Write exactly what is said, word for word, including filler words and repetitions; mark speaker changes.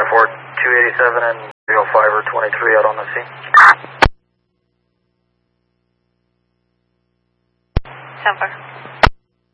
Speaker 1: four two eighty-seven and three oh five or twenty-three out on the scene.
Speaker 2: ten four.